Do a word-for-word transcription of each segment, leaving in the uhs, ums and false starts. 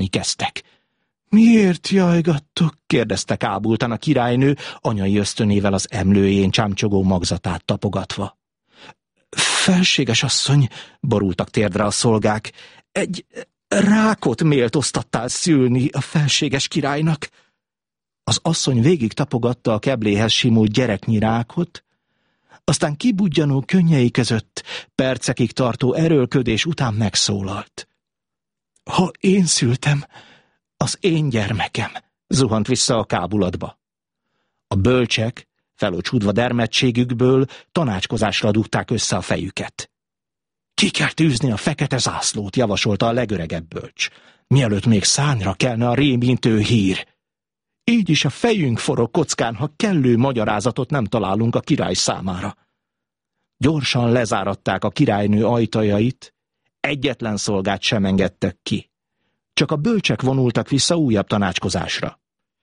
kezdtek. Miért jajgattok? kérdezte kábultan a királynő, anyai ösztönével az emlőjén csámcsogó magzatát tapogatva. Felséges asszony, borultak térdre a szolgák, egy rákot méltóztattál szülni a felséges királynak. Az asszony végig tapogatta a kebléhez simult gyereknyi rákot, aztán kibudjanó könnyei között percekig tartó erőlködés után megszólalt. Ha én szültem, az én gyermekem, zuhant vissza a kábulatba. A bölcsek, felocsúdva dermedtségükből, tanácskozásra dugták össze a fejüket. Ki kell tűzni a fekete zászlót, javasolta a legöregebb bölcs, mielőtt még szárnyra kelne a rémintő hír. Így is a fejünk forog kockán, ha kellő magyarázatot nem találunk a király számára. Gyorsan lezáratták a királynő ajtajait, egyetlen szolgát sem engedtek ki. Csak a bölcsek vonultak vissza újabb tanácskozásra.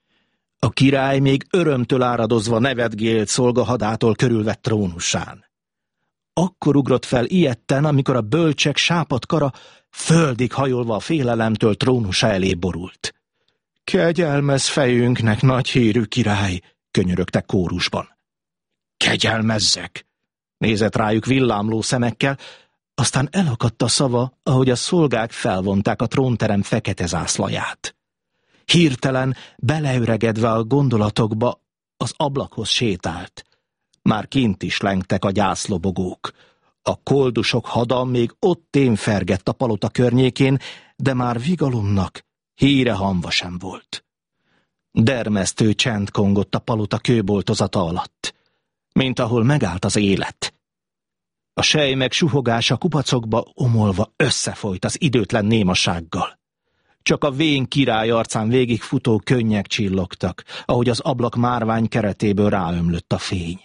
A király még örömtől áradozva nevetgélt szolgahadától körülvett trónusán. Akkor ugrott fel ijedten, amikor a bölcsek sápadt kara földig hajolva a félelemtől trónusa elé borult. Kegyelmezz fejünknek, nagy hírű király, könyörögtek kórusban. Kegyelmezzek, nézett rájuk villámló szemekkel, aztán elakadt a szava, ahogy a szolgák felvonták a trónterem fekete zászlaját. Hirtelen, beleöregedve a gondolatokba, az ablakhoz sétált. Már kint is lengtek a gyászlobogók. A koldusok hada még ott témfergett a palota környékén, de már Vigalomnak híre hamva sem volt. Dermesztő csend kongott a palota kőboltozata alatt, mint ahol megállt az élet. A selymek suhogása kupacokba omolva összefolyt az időtlen némasággal. Csak a vén király arcán végigfutó könnyek csillogtak, ahogy az ablak márvány keretéből ráömlött a fény.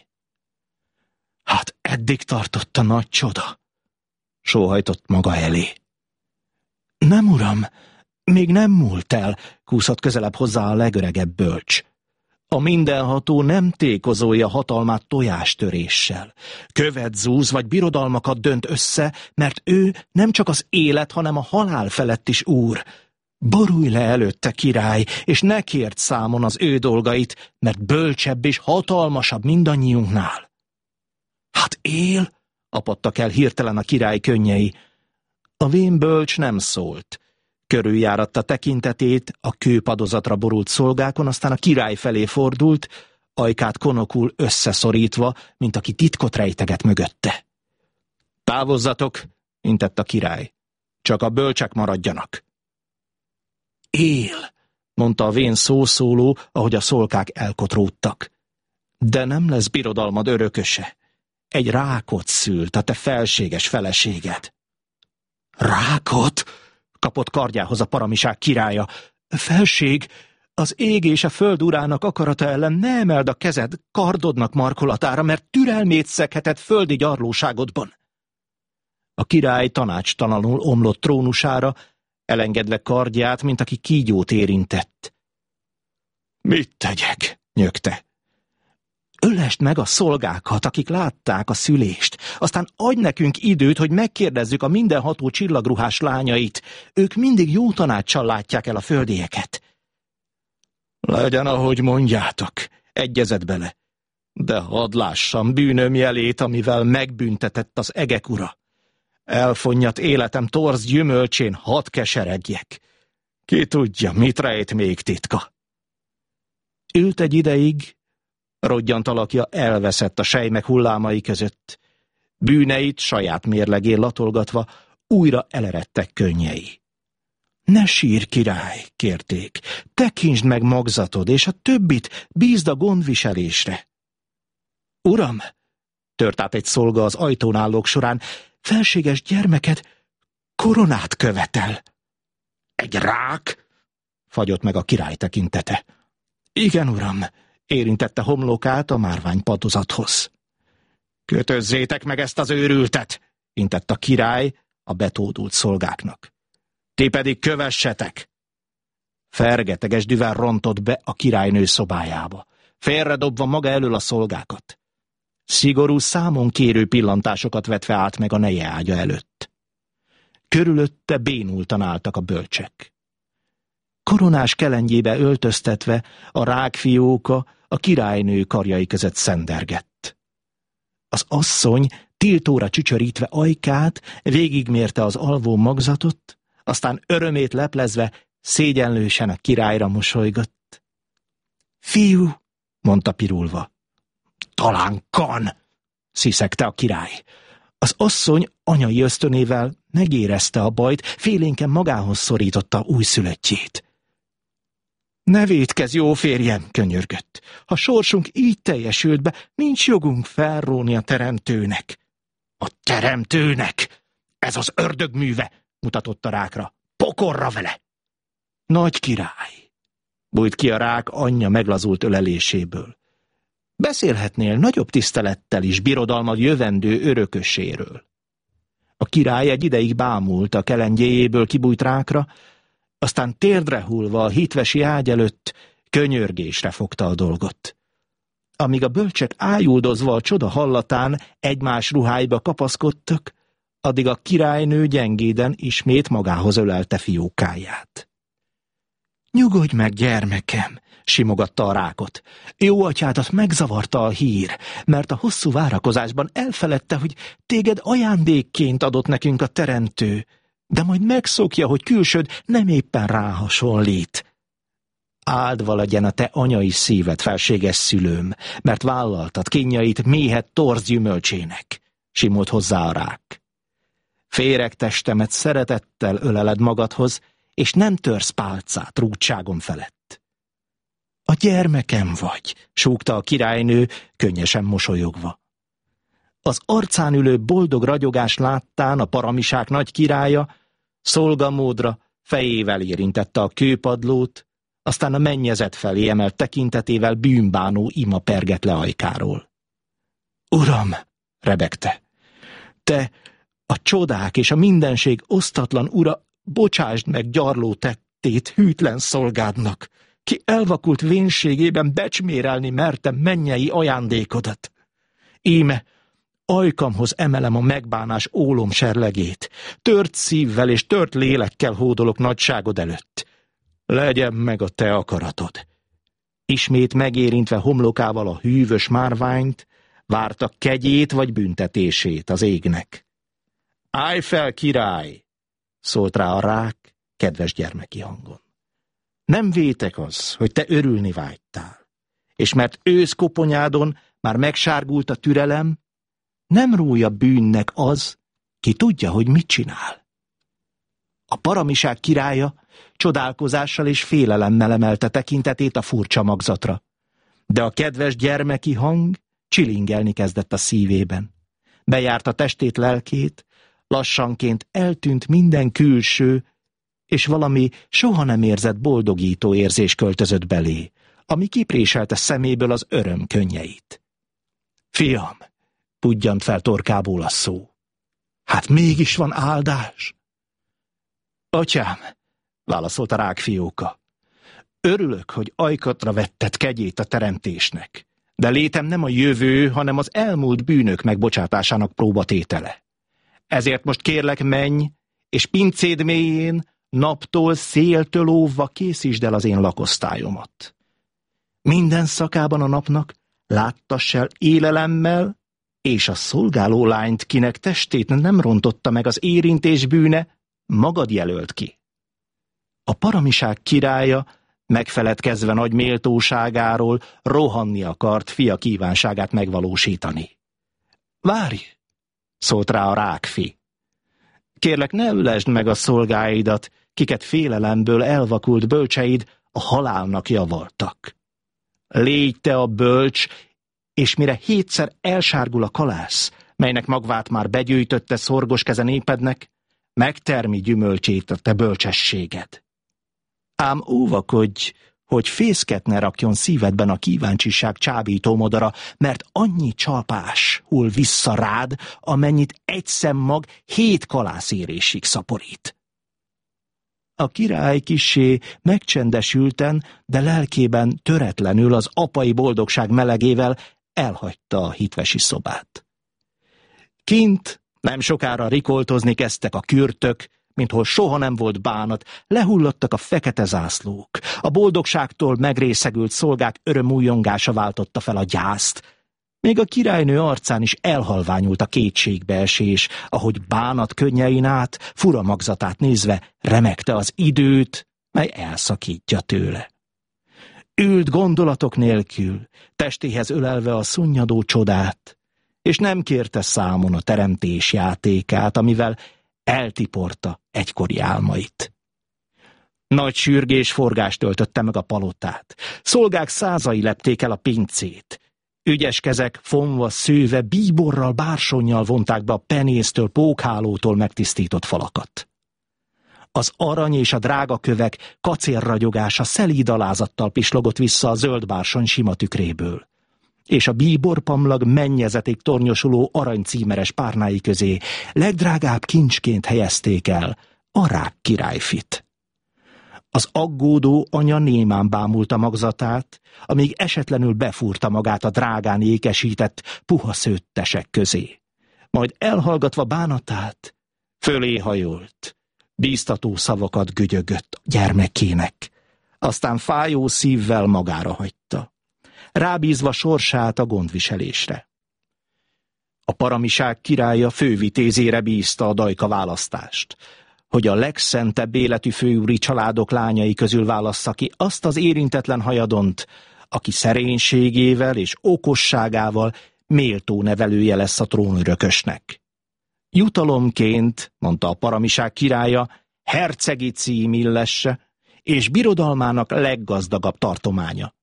Hát eddig tartott a nagy csoda, sóhajtott maga elé. Nem, uram, még nem múlt el, kúszott közelebb hozzá a legöregebb bölcs. A mindenható nem tékozolja hatalmát tojástöréssel. Követ zúz vagy birodalmakat dönt össze, mert ő nem csak az élet, hanem a halál felett is úr. Borulj le előtte, király, és ne kérd számon az ő dolgait, mert bölcsebb és hatalmasabb mindannyiunknál. Hát él, apadtak el hirtelen a király könnyei. A vén bölcs nem szólt. Körüljáratta tekintetét a kőpadozatra borult szolgákon, aztán a király felé fordult, ajkát konokul összeszorítva, mint aki titkot rejteget mögötte. Távozzatok, intett a király. Csak a bölcsek maradjanak. Él, mondta a vén szószóló, ahogy a szolgák elkotródtak. De nem lesz birodalmad örököse. Egy rákot szült a te felséges feleséged. Rákot? Kapott kardjához a paramiság királya. Felség, az ég és a föld urának akarata ellen ne emeld a kezed kardodnak markolatára, mert türelmét szegheted földi gyarlóságodban. A király tanácstalanul omlott trónusára, elengedve kardját, mint aki kígyót érintett. Mit tegyek? Nyögte. Ölesd meg a szolgákat, akik látták a szülést, aztán adj nekünk időt, hogy megkérdezzük a mindenható csillagruhás lányait. Ők mindig jó tanáccsal látják el a földieket. Legyen, ahogy mondjátok, egyezett bele. De hadd lássam bűnöm jelét, amivel megbüntetett az egek ura. Elfonnyat életem torz gyümölcsén, hadd keseregjek. Ki tudja, mit rejt még titka. Ült egy ideig, rodgyant alakja elveszett a selymek hullámai között. Bűneit saját mérlegén latolgatva újra eleredtek könnyei. Ne sírj, király, kérték, tekintsd meg magzatod, és a többit bízd a gondviselésre. Uram, tört át egy szolga az ajtón állók során, felséges gyermeked koronát követel. Egy rák? Fagyott meg a király tekintete. Igen, uram, érintette homlokát a márvány padozathoz. Kötözzétek meg ezt az őrültet, intett a király a betódult szolgáknak. Ti pedig kövessetek! Fergeteges düvel rontott be a királynő szobájába, félredobva maga elől a szolgákat. Szigorú számon kérő pillantásokat vetve állt meg a neje ágya előtt. Körülötte bénultan álltak a bölcsek. Koronás kelengyébe öltöztetve a rákfióka a királynő karjai között szendergett. Az asszony tiltóra csücsörítve ajkát végigmérte az alvó magzatot, aztán örömét leplezve szégyenlősen a királyra mosolygott. Fiú, mondta pirulva. Talán kan, sziszegte a király. Az asszony anyai ösztönével megérezte a bajt, félénken magához szorította újszülöttjét. Ne vétkezz, jó férjem, könyörgött. Ha sorsunk így teljesült be, nincs jogunk felróni a teremtőnek. A teremtőnek? Ez az ördög műve, mutatott a rákra. Pokorra vele! Nagy király, bújt ki a rák anyja meglazult öleléséből. Beszélhetnél nagyobb tisztelettel is birodalmad jövendő örököséről. A király egy ideig bámult a kelengyéjéből kibújt rákra, aztán térdre hullva a hitvesi ágy előtt könyörgésre fogta a dolgot. Amíg a bölcsek ájuldozva a csoda hallatán egymás ruháiba kapaszkodtak, addig a királynő gyengéden ismét magához ölelte fiókáját. Nyugodj meg, gyermekem, simogatta a rákot. Jó atyádat megzavarta a hír, mert a hosszú várakozásban elfeledte, hogy téged ajándékként adott nekünk a teremtő, de majd megszokja, hogy külsőd nem éppen ráhasonlít. Áldva legyen a te anyai szíved, felséges szülőm, mert vállaltad kínjait méhet torz gyümölcsének, simult hozzá a rák. Féreg testemet szeretettel öleled magadhoz, és nem törsz pálcát rúdságom felett. A gyermekem vagy, súgta a királynő, könnyesen mosolyogva. Az arcán ülő boldog ragyogás láttán a paramisák nagy királya szolgamódra fejével érintette a kőpadlót, aztán a mennyezet felé emelt tekintetével bűnbánó ima pergett le ajkáról. Uram, rebegte, te, a csodák és a mindenség osztatlan ura, bocsásd meg gyarló tettét hűtlen szolgádnak, ki elvakult vénségében becsmérelni merte mennyei ajándékodat. Íme, ajkamhoz emelem a megbánás ólom serlegét, tört szívvel és tört lélekkel hódolok nagyságod előtt. Legyen meg a te akaratod. Ismét megérintve homlokával a hűvös márványt, várta kegyét vagy büntetését az égnek. Állj fel, király! Szólt rá a rák kedves gyermeki hangon. Nem vétek az, hogy te örülni vágytál, és mert ősz koponyádon már megsárgult a türelem, nem rója bűnnek az, ki tudja, hogy mit csinál. A paramiság királya csodálkozással és félelemmel emelte tekintetét a furcsa magzatra, de a kedves gyermeki hang csilingelni kezdett a szívében. Bejárta testét, lelkét, lassanként eltűnt minden külső, és valami soha nem érzett boldogító érzés költözött belé, ami kipréselte szeméből az öröm könnyeit. Fiam, puddyant fel torkából a szó. Hát mégis van áldás? Atyám, válaszolt a rákfióka. Örülök, hogy ajkatra vetted kegyét a teremtésnek, de létem nem a jövő, hanem az elmúlt bűnök megbocsátásának próbatétele. Ezért most kérlek, menj, és pincéd mélyén naptól, széltől óvva készítsd el az én lakosztályomat. Minden szakában a napnak láttass el élelemmel, és a szolgáló lányt, kinek testét nem rontotta meg az érintés bűne, magad jelölt ki. A paramiság királya, megfeledkezve nagy méltóságáról, rohanni akart fia kívánságát megvalósítani. Várj, szólt rá a rákfi. Kérlek, ne ülesd meg a szolgáidat, kiket félelemből elvakult bölcseid a halálnak javaltak. Légy te a bölcs, és mire hétszer elsárgul a kalász, melynek magvát már begyűjtötte szorgos keze népednek, megtermi gyümölcsét a te bölcsességed. Ám óvakodj, hogy fészket ne rakjon szívedben a kíváncsiság csábító modara, mert annyi csapás hull vissza rád, amennyit egy szemmag hét kalászérésig szaporít. A király kissé megcsendesülten, de lelkében töretlenül az apai boldogság melegével elhagyta a hitvesi szobát. Kint nem sokára rikoltozni kezdtek a kürtök, minthol soha nem volt bánat, lehullottak a fekete zászlók. A boldogságtól megrészegült szolgák örömújongása váltotta fel a gyászt. Még a királynő arcán is elhalványult a kétségbeesés, ahogy bánat könnyein át, fura magzatát nézve remegte az időt, mely elszakítja tőle. Ült gondolatok nélkül, testéhez ölelve a szunnyadó csodát, és nem kérte számon a teremtés játékát, amivel eltiporta egykori álmait. Nagy sürgés forgás töltötte meg a palotát. Szolgák százai lepték el a pincét. Ügyes kezek fonva, szőve, bíborral, bársonnyal vonták be a penésztől, pókhálótól megtisztított falakat. Az arany és a drága kövek kacérragyogása szelíd alázattal pislogott vissza a zöld bársony sima tükréből, és a bíborpamlag mennyezetig tornyosuló aranycímeres párnái közé legdrágább kincsként helyezték el a rák királyfit. Az aggódó anya némán bámulta magzatát, amíg esetlenül befúrta magát a drágán ékesített, puha szőttesek közé. Majd elhallgatva bánatát, fölé hajolt, bíztató szavakat gügyögött gyermekének, aztán fájó szívvel magára hagyta, rábízva sorsát a gondviselésre. A paramiság királya fővitézére bízta a dajka választást, hogy a legszentebb életű főúri családok lányai közül válassza ki azt az érintetlen hajadont, aki szerénységével és okosságával méltó nevelője lesz a trónörökösnek. Jutalomként, mondta a paramiság királya, hercegi cím illesse, és birodalmának leggazdagabb tartománya.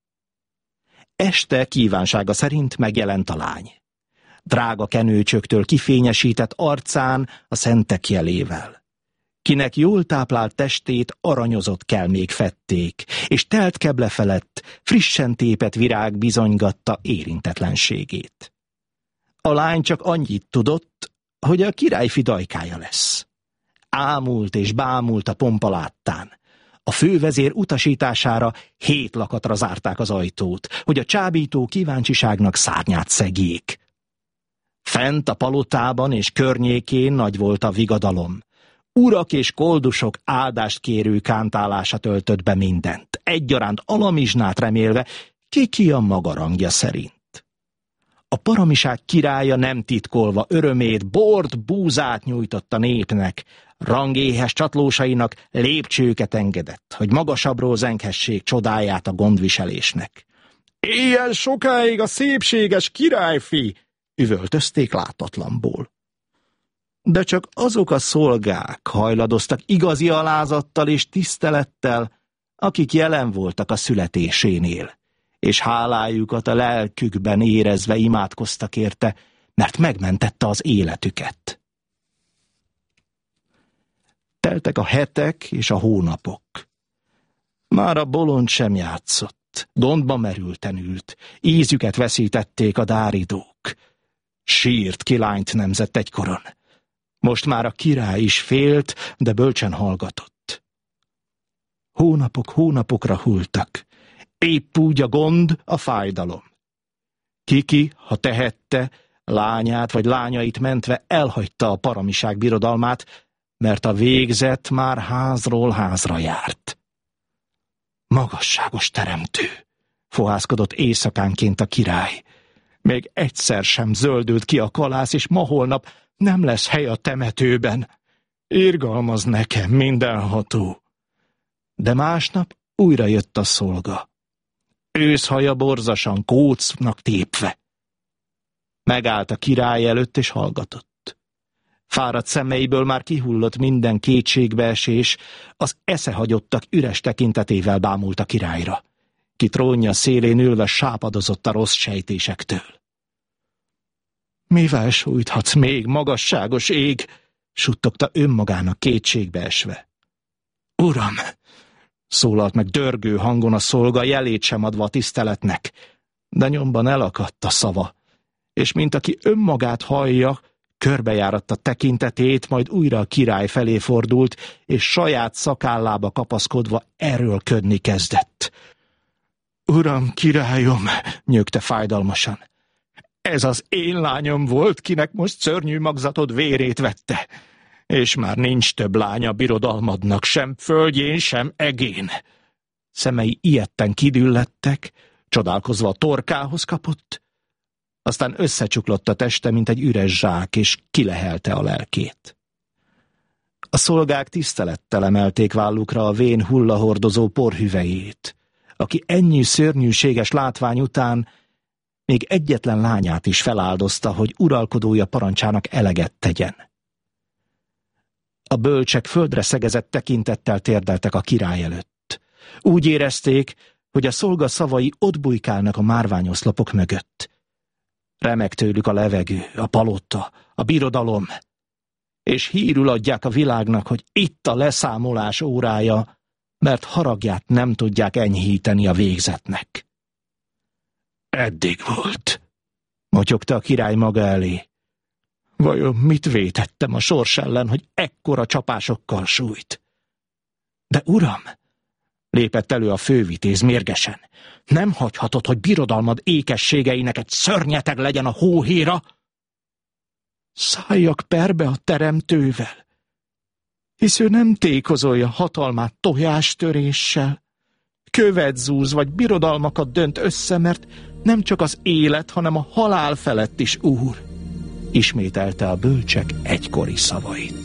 Este kívánsága szerint megjelent a lány. Drága kenőcsöktől kifényesített arcán a szentek jelével. Kinek jól táplált testét aranyozott kelmék fedték, és telt keble felett frissen tépett virág bizonygatta érintetlenségét. A lány csak annyit tudott, hogy a királyfi dajkája lesz. Ámult és bámult a pompa láttán. A fővezér utasítására hét lakatra zárták az ajtót, hogy a csábító kíváncsiságnak szárnyát szegék. Fent a palotában és környékén nagy volt a vigadalom. Urak és koldusok áldást kérő kántálása töltött be mindent, egyaránt alamizsnát remélve, ki-ki a maga rangja szerint. A paramiság királya nem titkolva örömét, bort, búzát nyújtott a népnek, rangéhes csatlósainak lépcsőket engedett, hogy magasabbról zenghessék csodáját a gondviselésnek. Éljen sokáig a szépséges királyfi! Üvöltözték látatlanból. De csak azok a szolgák hajladoztak igazi alázattal és tisztelettel, akik jelen voltak a születésénél, és hálájukat a lelkükben érezve imádkoztak érte, mert megmentette az életüket. Teltek a hetek és a hónapok. Már a bolond sem játszott, gondba merülten ült, ízüket veszítették a dáridók. Sírt kilányt nemzett egykoron. Most már a király is félt, de bölcsen hallgatott. Hónapok hónapokra hultak, épp úgy a gond, a fájdalom. Kiki, ha tehette, lányát vagy lányait mentve elhagyta a paramiság birodalmát, mert a végzet már házról házra járt. Magasságos teremtő, fohászkodott éjszakánként a király. Még egyszer sem zöldült ki a kalász, és ma holnap nem lesz hely a temetőben. Irgalmaz nekem, mindenható. De másnap újra jött a szolga. Őszhaja borzasan, kócnak tépve. Megállt a király előtt, és hallgatott. Fáradt szemeiből már kihullott minden kétségbeesés, az eszehagyottak üres tekintetével bámult a királyra, ki trónja szélén ülve sápadozott a rossz sejtésektől. Mivel sújthatsz még, magasságos ég? Suttogta önmagának kétségbeesve. Uram! Szólalt meg dörgő hangon a szolga, jelét sem adva a tiszteletnek, de nyomban elakadt a szava, és mint aki önmagát hallja, körbejáratta tekintetét, majd újra a király felé fordult, és saját szakállába kapaszkodva erőlködni kezdett. Uram, királyom, nyögte fájdalmasan. Ez az én lányom volt, kinek most szörnyű magzatod vérét vette. és már nincs több lánya birodalmadnak, sem földjén, sem egén. Szemei ijedten kidüllettek, csodálkozva a torkához kapott, aztán összecsuklott a teste, mint egy üres zsák, és kilehelte a lelkét. A szolgák tisztelettel emelték vállukra a vén hullahordozó porhüvejét, aki ennyi szörnyűséges látvány után még egyetlen lányát is feláldozta, hogy uralkodója parancsának eleget tegyen. A bölcsek földre szegezett tekintettel térdeltek a király előtt. Úgy érezték, hogy a szolga szavai ott bujkálnak a márványoszlopok mögött. Remeg tőlük a levegő, a palota, a birodalom, és hírül adják a világnak, hogy itt a leszámolás órája, mert haragját nem tudják enyhíteni a végzetnek. Eddig volt, motyogta a király maga elé. Vajon mit vétettem a sors ellen, hogy ekkora csapásokkal sújt? De uram, lépett elő a fővitéz mérgesen, nem hagyhatod, hogy birodalmad ékességeinek egy szörnyeteg legyen a hóhéra? Szálljak perbe a teremtővel, hisz ő nem tékozolja hatalmát tojástöréssel, követ zúz vagy birodalmakat dönt össze, mert nem csak az élet, hanem a halál felett is úr, ismételte a bölcsek egykori szavait.